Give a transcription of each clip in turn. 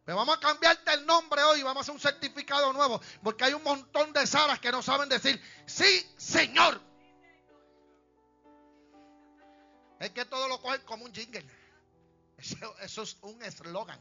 Pero vamos a cambiarte el nombre hoy, vamos a hacer un certificado nuevo, porque hay un montón de Saras que no saben decir, sí, Señor. Es que todo lo cogen como un jingle. Eso es un eslogan.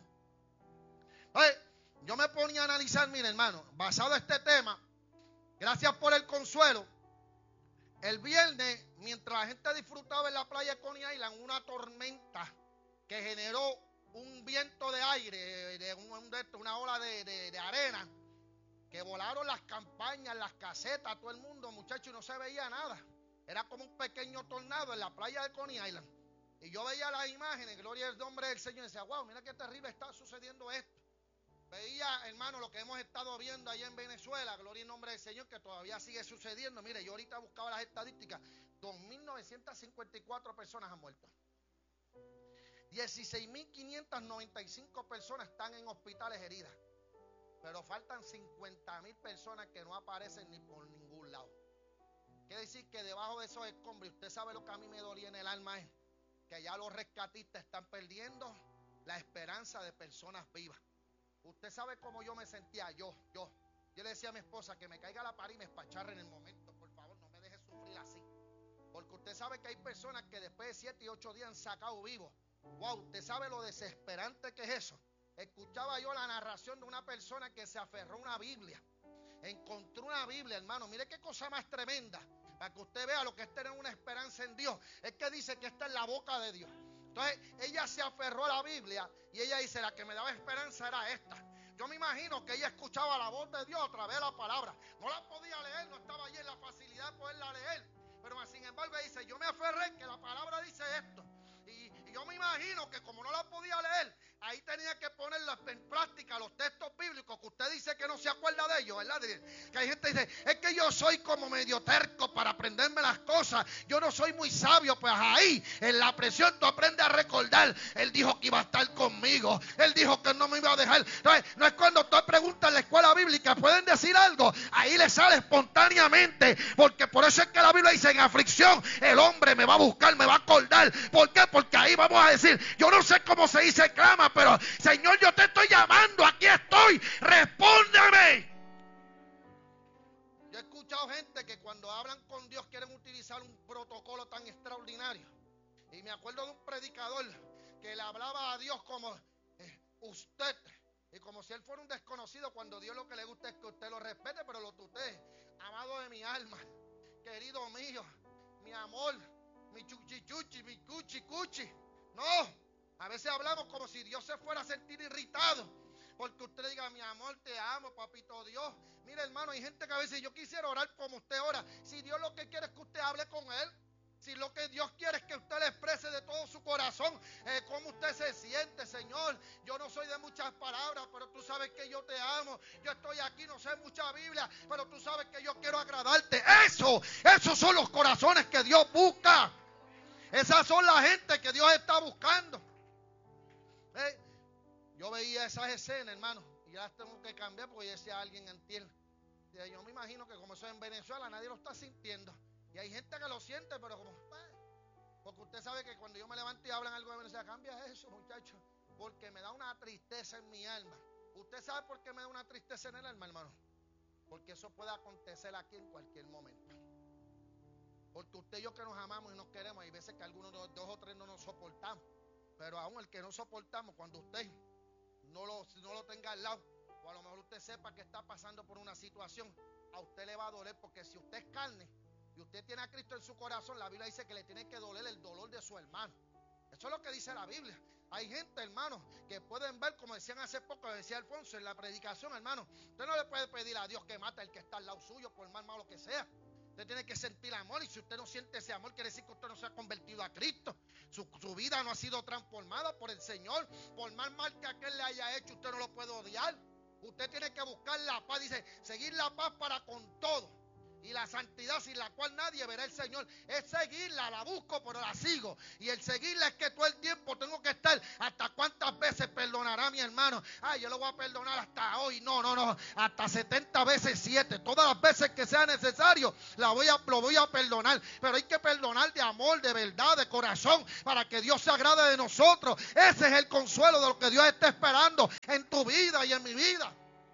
Yo me ponía a analizar, mire hermano, basado en este tema, gracias por el consuelo. El viernes, mientras la gente disfrutaba en la playa de Coney Island, una tormenta que generó un viento de aire, una ola de arena, que volaron las campañas, las casetas, todo el mundo, muchachos, y no se veía nada. Era como un pequeño tornado en la playa de Coney Island. Y yo veía las imágenes, gloria al nombre del Señor, y decía, wow, mira qué terrible está sucediendo esto. Veía, hermano, lo que hemos estado viendo allá en Venezuela, gloria al nombre del Señor, que todavía sigue sucediendo. Mire, yo ahorita buscaba las estadísticas, 2.954 personas han muerto. 16.595 personas están en hospitales heridas. Pero faltan 50.000 personas que no aparecen ni por ningún lado. Quiere decir que debajo de esos escombros, usted sabe lo que a mí me dolía en el alma es que ya los rescatistas están perdiendo la esperanza de personas vivas. Usted sabe cómo yo me sentía, yo le decía a mi esposa que me caiga la pared y me espacharre en el momento, por favor, no me deje sufrir así. Porque usted sabe que hay personas que después de 7 y 8 días han sacado vivos. Wow, usted sabe lo desesperante que es eso. Escuchaba yo la narración de una persona que se aferró a una Biblia. Encontró una Biblia, hermano. Mire qué cosa más tremenda. Para que usted vea lo que es tener una esperanza en Dios. Es que dice que está en la boca de Dios. Entonces ella se aferró a la Biblia y ella dice, la que me daba esperanza era esta. Yo me imagino que ella escuchaba la voz de Dios a través de la palabra. No la podía leer, no estaba allí en la facilidad de poderla leer. Pero sin embargo dice, yo me aferré que la palabra dice esto. Y yo me imagino que como no la podía leer, ahí tenía que ponerla en práctica los textos bíblicos que usted dice que no se acuerda de ellos, ¿verdad? Que hay gente que dice, es que yo soy como medio terco para aprenderme las cosas, yo no soy muy sabio. Pues ahí, en la presión, tú aprendes a recordar. Él dijo que iba a estar conmigo, Él dijo que no me iba a dejar. No es cuando tú preguntas en la escuela bíblica, ¿pueden decir algo? Ahí le sale espontáneamente, porque por eso es que la Biblia dice, en aflicción, el hombre me va a buscar, me va a acordar. ¿Por qué? Porque ahí vamos a decir, yo no sé cómo se dice clama, pero Señor, yo te estoy llamando, aquí estoy, respóndeme. Yo he escuchado gente que cuando hablan con Dios quieren utilizar un protocolo tan extraordinario. Y me acuerdo de un predicador que le hablaba a Dios como usted, y como si él fuera un desconocido, cuando Dios lo que le gusta es que usted lo respete, pero lo tutee. Amado de mi alma, querido mío, mi amor, mi chuchichuchi, mi cuchi. No, a veces hablamos como si Dios se fuera a sentir irritado porque usted le diga, mi amor, te amo, papito Dios. Mire, hermano, hay gente que a veces yo quisiera orar como usted ora. Si Dios lo que quiere es que usted hable con Él, si lo que Dios quiere es que usted le exprese de todo su corazón cómo usted se siente, Señor. Yo no soy de muchas palabras, pero tú sabes que yo te amo. Yo estoy aquí, no sé mucha Biblia, pero tú sabes que yo quiero agradarte. Esos son los corazones que Dios busca. Esas son la gente que Dios está buscando. Yo veía esas escenas, hermano, y ya las tengo que cambiar porque decía alguien antier. Yo me imagino que como eso es en Venezuela, nadie lo está sintiendo. Y hay gente que lo siente, pero como... porque usted sabe que cuando yo me levanto y hablan algo de Venezuela, cambia eso, muchachos. Porque me da una tristeza en mi alma. ¿Usted sabe por qué me da una tristeza en el alma, hermano? Porque eso puede acontecer aquí en cualquier momento. Porque usted y yo que nos amamos y nos queremos, hay veces que algunos dos o tres no nos soportamos. Pero aún el que no soportamos, cuando usted no lo tenga al lado, o a lo mejor usted sepa que está pasando por una situación, a usted le va a doler, porque si usted es carne y usted tiene a Cristo en su corazón, la Biblia dice que le tiene que doler el dolor de su hermano. Eso es lo que dice la Biblia. Hay gente, hermano, que pueden ver, como decían hace poco, decía Alfonso en la predicación, hermano, usted no le puede pedir a Dios que mate al que está al lado suyo, por más malo que sea. Usted tiene que sentir amor, y si usted no siente ese amor, quiere decir que usted no se ha convertido a Cristo. Su vida no ha sido transformada por el Señor. Por más mal que aquel le haya hecho, usted no lo puede odiar. Usted tiene que buscar la paz, dice, seguir la paz para con todo. Y la santidad sin la cual nadie verá al Señor es seguirla, la busco pero la sigo. Y el seguirla es que todo el tiempo tengo que estar. ¿Hasta cuántas veces perdonará mi hermano? Yo lo voy a perdonar hasta hoy. No, hasta 70 veces 7. Todas las veces que sea necesario lo voy a perdonar. Pero hay que perdonar de amor, de verdad, de corazón, para que Dios se agrade de nosotros. Ese es el consuelo de lo que Dios está esperando en tu vida y en mi vida.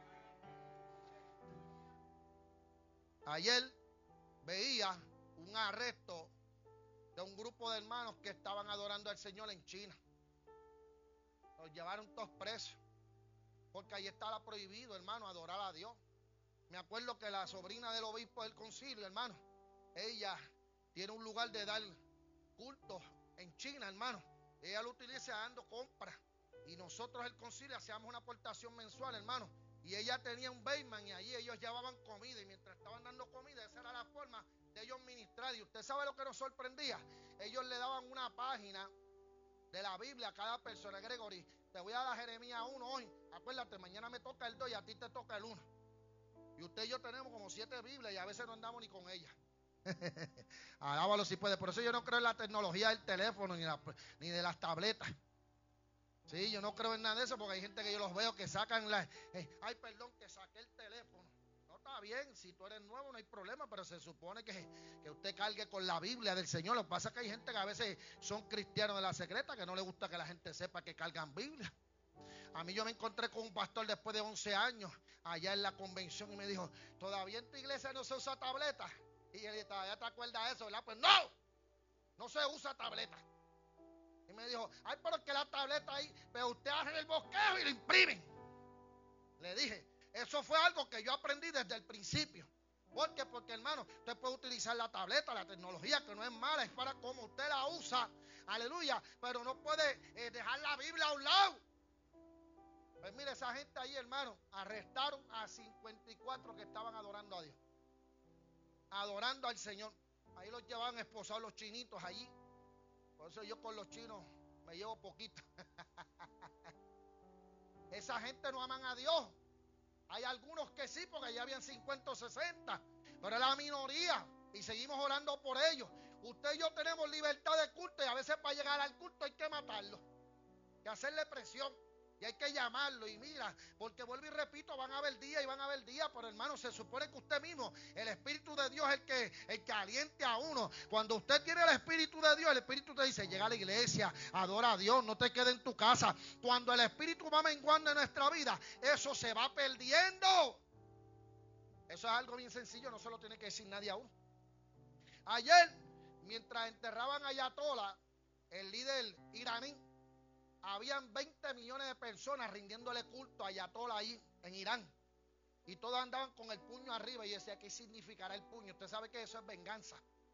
Ayer veía un arresto de un grupo de hermanos que estaban adorando al Señor en China. Los llevaron todos presos, porque ahí estaba prohibido, hermano, adorar a Dios. Me acuerdo que la sobrina del obispo del concilio, hermano, ella tiene un lugar de dar cultos en China, hermano. Ella lo utiliza dando compras. Y nosotros, el concilio, hacíamos una aportación mensual, hermano. Y ella tenía un basement y allí ellos llevaban comida. Y mientras estaban dando comida, esa era la forma de ellos ministrar. Y usted sabe lo que nos sorprendía. Ellos le daban una página de la Biblia a cada persona. Gregory, te voy a dar a Jeremías 1 hoy. Acuérdate, mañana me toca el 2 y a ti te toca el 1. Y usted y yo tenemos como 7 Biblias y a veces no andamos ni con ellas. Alábalo si puede. Por eso yo no creo en la tecnología del teléfono ni de las tabletas. Sí, yo no creo en nada de eso porque hay gente que yo los veo que sacan ay, perdón, que saqué el teléfono. No, está bien, si tú eres nuevo no hay problema, pero se supone que usted cargue con la Biblia del Señor. Lo que pasa es que hay gente que a veces son cristianos de la secreta que no le gusta que la gente sepa que cargan Biblia. A mí yo me encontré con un pastor después de 11 años allá en la convención y me dijo, ¿todavía en tu iglesia no se usa tableta? Y él dijo, ¿todavía te acuerdas de eso, verdad? Pues no se usa tableta. Y me dijo, ay, pero es que la tableta ahí, pero usted hace el bosquejo y lo imprimen. Le dije, eso fue algo que yo aprendí desde el principio. ¿Por qué? Porque, hermano, usted puede utilizar la tableta, la tecnología, que no es mala, es para cómo usted la usa. Aleluya. Pero no puede dejar la Biblia a un lado. Pues mire, esa gente ahí, hermano, arrestaron a 54 que estaban adorando a Dios. Adorando al Señor. Ahí los llevaban esposados los chinitos allí. Por eso yo con los chinos me llevo poquito. Esa gente no aman a Dios. Hay algunos que sí, porque allá habían 50 o 60, pero es la minoría y seguimos orando por ellos. Usted y yo tenemos libertad de culto y a veces para llegar al culto hay que matarlo, hay que hacerle presión y hay que llamarlo. Y mira, porque vuelvo y repito, van a haber días y van a haber días, pero hermano, se supone que usted mismo, el Espíritu de Dios es el que aliente a uno. Cuando usted tiene el Espíritu de Dios, el Espíritu te dice, llega a la iglesia, adora a Dios, no te quedes en tu casa. Cuando el Espíritu va menguando en nuestra vida, eso se va perdiendo. Eso es algo bien sencillo, no se lo tiene que decir nadie aún. Ayer, mientras enterraban a Ayatollah, el líder iraní, habían 20 millones de personas rindiéndole culto a Ayatollah ahí en Irán. Y todos andaban con el puño arriba. Y decía, ¿qué significará el puño? Usted sabe que eso es venganza.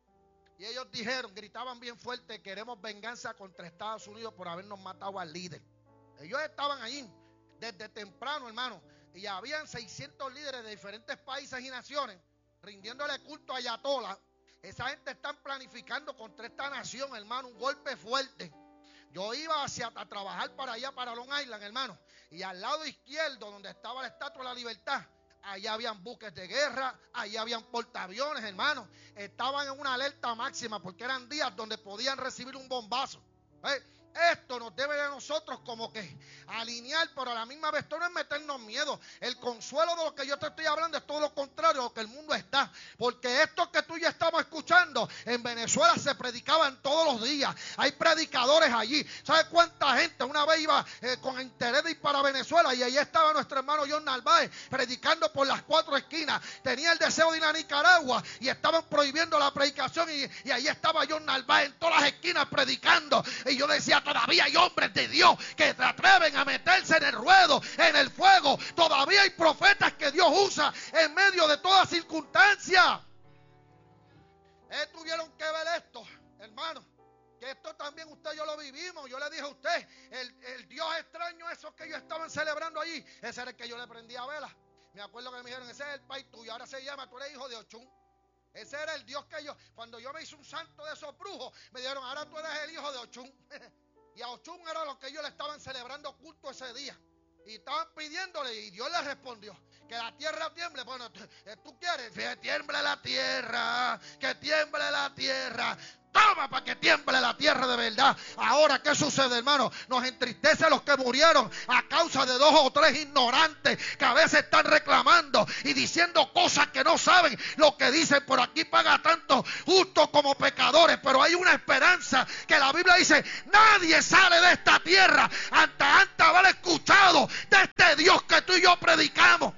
Y ellos dijeron, gritaban bien fuerte, queremos venganza contra Estados Unidos por habernos matado al líder. Ellos estaban allí desde temprano, hermano. Y habían 600 líderes de diferentes países y naciones rindiéndole culto a Ayatollah. Esa gente están planificando contra esta nación, hermano, un golpe fuerte. Yo iba a trabajar para allá, para Long Island, hermano. Y al lado izquierdo, donde estaba la Estatua de la Libertad, allá habían buques de guerra, allá habían portaaviones, hermano. Estaban en una alerta máxima porque eran días donde podían recibir un bombazo. Esto nos debe de nosotros como que alinear, pero a la misma vez esto no es meternos miedo. El consuelo de lo que yo te estoy hablando es todo lo contrario a lo que el mundo está. Porque esto que tú y yo estamos escuchando en Venezuela se predicaban todos los días. Hay predicadores allí. ¿Sabes cuánta gente? Una vez iba con interés de ir para Venezuela y ahí estaba nuestro hermano John Narváez predicando por las 4 esquinas. Tenía el deseo de ir a Nicaragua y estaban prohibiendo la predicación y ahí estaba John Narváez en todas las esquinas predicando. Y yo decía, todavía hay hombres de Dios que se atreven a meterse en el ruedo, en el fuego. Todavía hay profetas que Dios usa en medio de toda circunstancia. Tuvieron que ver esto, hermano, que esto también usted y yo lo vivimos. Yo le dije a usted, el Dios extraño, esos que ellos estaban celebrando allí, ese era el que yo le prendía vela. Me acuerdo que me dijeron, ese es el país tuyo, ahora se llama, tú eres hijo de Ochún. Ese era el Dios que yo, cuando yo me hice un santo de esos brujos, me dijeron, ahora tú eres el hijo de Ochún. Y a Ochún era lo que ellos le estaban celebrando culto ese día. Y estaban pidiéndole, y Dios les respondió, Que la tierra tiemble. Bueno, tú quieres que tiemble la tierra, que tiemble la tierra. Toma para que tiemble la tierra de verdad. Ahora, ¿qué sucede, hermano? Nos entristece a los que murieron a causa de 2 o 3 ignorantes que a veces están reclamando y diciendo cosas que no saben lo que dicen. Por aquí paga tanto justos como pecadores, pero hay una esperanza que la Biblia dice: nadie sale de esta tierra hasta haber escuchado de este Dios que tú y yo predicamos.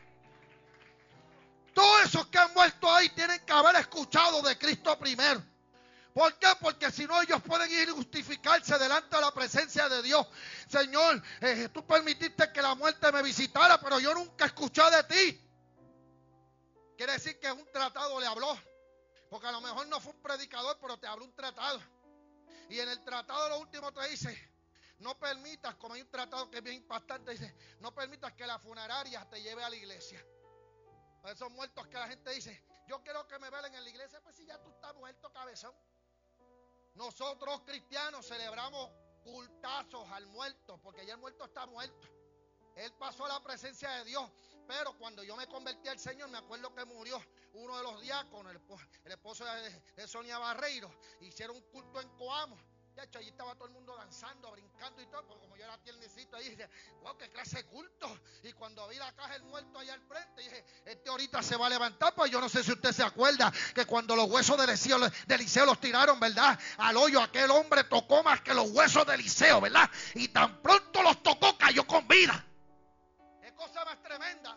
Todos esos que han muerto ahí tienen que haber escuchado de Cristo primero. ¿Por qué? Porque si no, ellos pueden ir y justificarse delante de la presencia de Dios. Señor, tú permitiste que la muerte me visitara, pero yo nunca escuché de ti. Quiere decir que un tratado le habló. Porque a lo mejor no fue un predicador, pero te habló un tratado. Y en el tratado lo último te dice: no permitas, como hay un tratado que es bien impactante, dice: no permitas que la funeraria te lleve a la iglesia. A esos muertos que la gente dice: yo quiero que me velen en la iglesia. Pues si ya tú estás muerto, cabezón. Nosotros cristianos celebramos cultazos al muerto, porque ya el muerto está muerto. Él pasó a la presencia de Dios. Pero cuando yo me convertí al Señor, me acuerdo que murió uno de los diáconos, el esposo de Sonia Barreiro. Hicieron un culto en Coamo. De hecho, allí estaba todo el mundo danzando, brincando y todo, porque como yo era tiernecito, ahí dije: wow, qué clase de culto. Y cuando vi la caja del muerto allá al frente, dije: este ahorita se va a levantar. Pues yo no sé si usted se acuerda que cuando los huesos de Eliseo los tiraron, ¿verdad?, al hoyo, aquel hombre tocó más que los huesos de Eliseo, ¿verdad? Y tan pronto los tocó, cayó con vida. Es cosa más tremenda.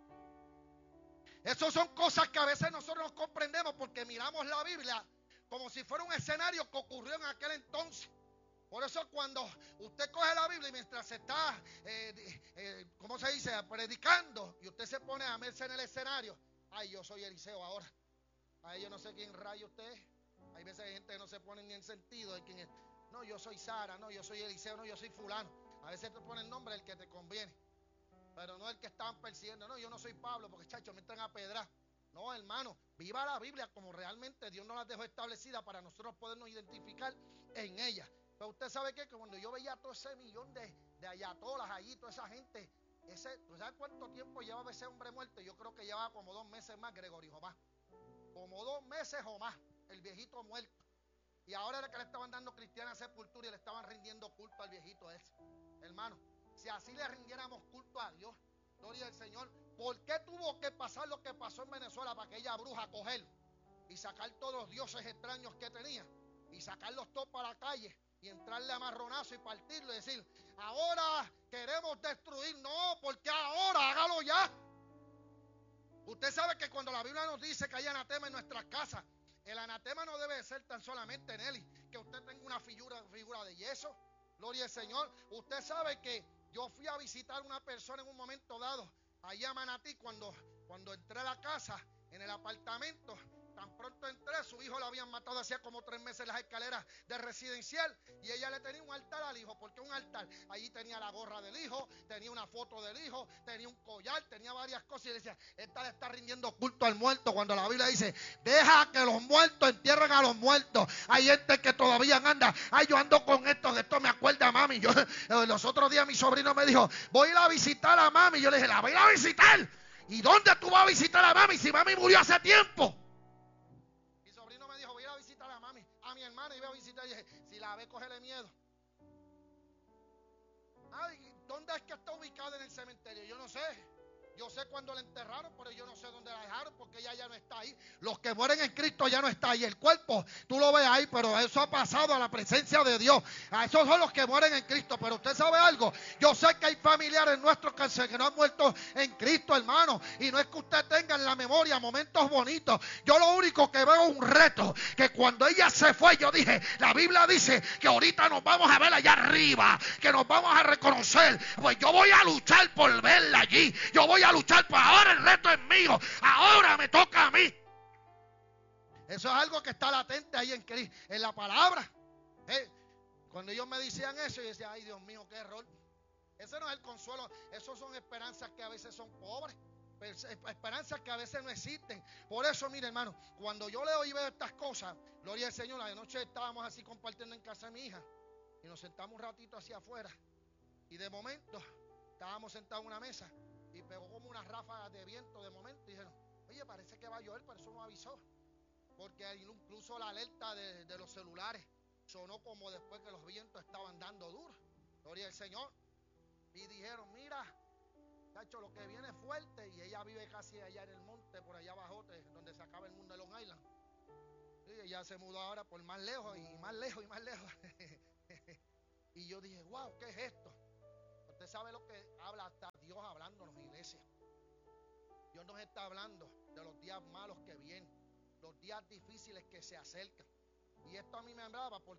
Esas son cosas que a veces nosotros no comprendemos, porque miramos la Biblia como si fuera un escenario que ocurrió en aquel entonces. Por eso cuando usted coge la Biblia y mientras se está, ¿cómo se dice?, predicando, y usted se pone a verse en el escenario: ay, yo soy Eliseo ahora. Ay, yo no sé quién rayo usted es. Hay veces hay gente que no se pone ni en sentido de quién es. No, yo soy Sara, no, yo soy Eliseo, no, yo soy fulano. A veces te pone el nombre del que te conviene, pero no el que estaban persiguiendo. No, yo no soy Pablo, porque chacho, me entran a pedrar. No, hermano, viva la Biblia como realmente Dios nos la dejó establecida para nosotros podernos identificar en ella. Pero usted sabe que cuando yo veía todo ese millón de ayatolas allí, toda esa gente, ¿tú sabes cuánto tiempo llevaba ese hombre muerto? Yo creo que llevaba como 2 meses más, Gregorio, o más. Como 2 meses o más, el viejito muerto. Y ahora era que le estaban dando cristiana sepultura y le estaban rindiendo culto al viejito ese. Hermano, si así le rindiéramos culto a Dios, gloria al Señor, ¿por qué tuvo que pasar lo que pasó en Venezuela para aquella bruja coger y sacar todos los dioses extraños que tenía y sacarlos todos para la calle y entrarle a marronazo y partirlo y decir: ahora queremos destruir? No, porque ahora hágalo ya. Usted sabe que cuando la Biblia nos dice que hay anatema en nuestras casas, el anatema no debe ser tan solamente, Nelly, que usted tenga una figura de yeso. Gloria al Señor. Usted sabe que yo fui a visitar a una persona en un momento dado allá a Manatí. Cuando entré a la casa, en el apartamento, tan pronto entré, su hijo lo habían matado hacía como 3 meses en las escaleras de residencial, y ella le tenía un altar al hijo. ¿Por qué un altar? Allí tenía la gorra del hijo, tenía una foto del hijo, tenía un collar, tenía varias cosas, y le decía: esta le está rindiendo culto al muerto, cuando la Biblia dice: deja que los muertos entierren a los muertos. Hay gente que todavía anda: ay, yo ando con esto, de esto me acuerda a mami. Los otros días mi sobrino me dijo: voy a ir a visitar a mami. Yo le dije: la voy a ir a visitar. ¿Y dónde tú vas a visitar a mami si mami murió hace tiempo? Mi sobrino me dijo: voy a ir a visitar a mami. A mi hermana iba a visitar. Y dije: si la ve, cógele miedo. Ay, ¿dónde es que está ubicada en el cementerio? Yo no sé. Yo sé cuándo la enterraron, pero yo no sé dónde la dejaron, porque ella ya no está ahí. Los que mueren en Cristo ya no está ahí. El cuerpo, tú lo ves ahí, pero eso ha pasado a la presencia de Dios. A esos son los que mueren en Cristo. Pero usted sabe algo, yo sé que hay familiares nuestros que no han muerto en Cristo, hermano. Y no es que usted tenga en la memoria momentos bonitos. Yo lo único que veo es un reto, que cuando ella se fue, yo dije: la Biblia dice que ahorita nos vamos a ver allá arriba, que nos vamos a reconocer. Pues yo voy a luchar por verla allí. Yo voy a luchar, pues ahora el reto es mío, ahora me toca a mí. Eso es algo que está latente ahí en la palabra. Cuando ellos me decían eso, yo decía: ay, Dios mío, qué error. Ese no es el consuelo, esos son esperanzas que a veces son pobres, esperanzas que a veces no existen. Por eso, mire, hermano, cuando yo leo y veo estas cosas, gloria al Señor. La noche estábamos así compartiendo en casa de mi hija y nos sentamos un ratito hacia afuera, y de momento estábamos sentados en una mesa y pegó como una ráfaga de viento de momento. Y dijeron, oye, parece que va a llover, pero eso no avisó. Porque incluso la alerta de los celulares sonó como después que los vientos estaban dando duro. Gloria al Señor. Y dijeron, mira, chacho, lo que viene es fuerte. Y ella vive casi allá en el monte, por allá abajo, donde se acaba el mundo de Long Island. Y ella se mudó ahora por más lejos y más lejos y más lejos. Y yo dije, wow, ¿qué es esto? Usted sabe lo que habla hasta Dios hablándonos, iglesia. Dios nos está hablando de los días malos que vienen, los días difíciles que se acercan. Y esto a mí me hablaba porque